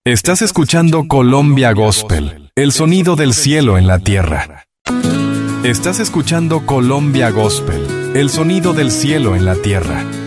Estás escuchando Colombia Gospel, el sonido del cielo en la tierra. Estás escuchando Colombia Gospel, el sonido del cielo en la tierra.